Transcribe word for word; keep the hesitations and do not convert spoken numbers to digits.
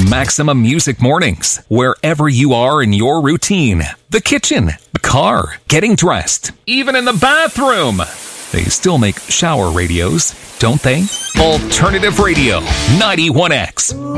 Maximum Music Mornings, wherever you are in your routine. The kitchen, the car, getting dressed, even in the bathroom. They still make shower radios, don't they? Alternative Radio, ninety-one X.